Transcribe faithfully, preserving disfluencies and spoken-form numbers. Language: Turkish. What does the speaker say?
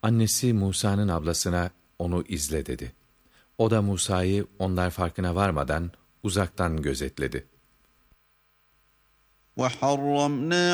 Annesi Musa'nın ablasına onu izle dedi. O da Musa'yı onlar farkına varmadan uzaktan gözetledi. وَحَرَّمْنَا